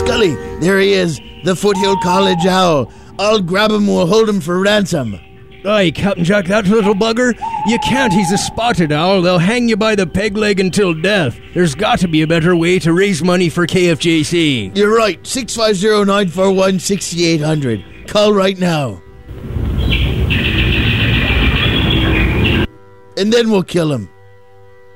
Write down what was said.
Scully, there he is, the Foothill College Owl. I'll grab him and we'll hold him for ransom. Aye, Captain Jack, that little bugger. You can't, he's a spotted owl. They'll hang you by the peg leg until death. There's got to be a better way to raise money for KFJC. You're right, 650-941-6800. Call right now. And then we'll kill him.